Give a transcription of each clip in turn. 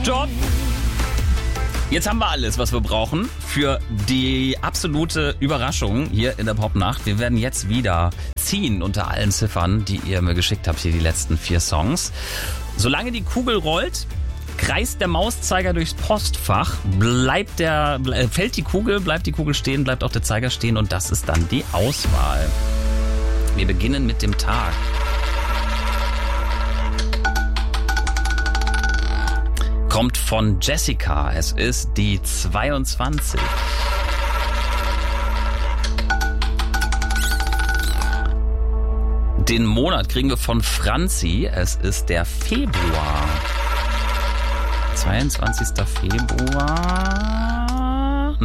Stopp! Jetzt haben wir alles, was wir brauchen für die absolute Überraschung hier in der Popnacht. Wir werden jetzt wieder ziehen unter allen Ziffern, die ihr mir geschickt habt, hier die letzten 4 Songs. Solange die Kugel rollt, kreist der Mauszeiger durchs Postfach, fällt die Kugel, bleibt die Kugel stehen, bleibt auch der Zeiger stehen und das ist dann die Auswahl. Wir beginnen mit dem Tag. Kommt von Jessica. Es ist die 22. Den Monat kriegen wir von Franzi. Es ist der Februar. 22. Februar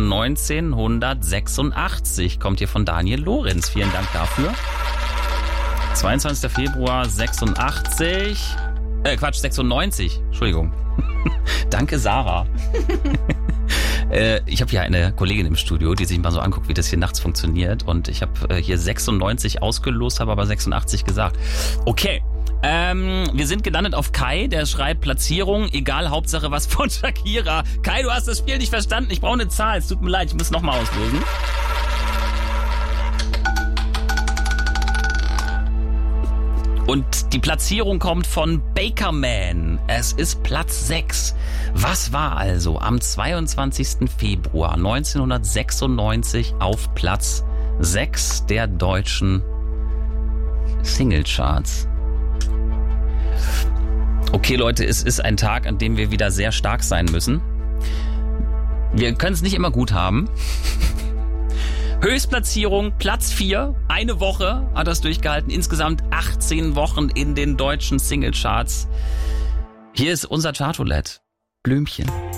1986. Kommt hier von Daniel Lorenz. Vielen Dank dafür. 22. Februar 96. 96. Entschuldigung. Danke, Sarah. Ich habe hier eine Kollegin im Studio, die sich mal so anguckt, wie das hier nachts funktioniert. Und ich habe hier 96 ausgelost, habe aber 86 gesagt. Okay, wir sind gelandet auf Kai, der schreibt Platzierung, egal, Hauptsache was von Shakira. Kai, du hast das Spiel nicht verstanden, ich brauche eine Zahl. Es tut mir leid, ich muss nochmal auslösen. Und die Platzierung kommt von Bakerman. Es ist Platz 6. Was war also am 22. Februar 1996 auf Platz 6 der deutschen Singlecharts? Okay, Leute, es ist ein Tag, an dem wir wieder sehr stark sein müssen. Wir können es nicht immer gut haben. Höchstplatzierung, Platz 4, eine Woche hat das durchgehalten, insgesamt 18 Wochen in den deutschen Singlecharts. Hier ist unser Chartroulette. Blümchen.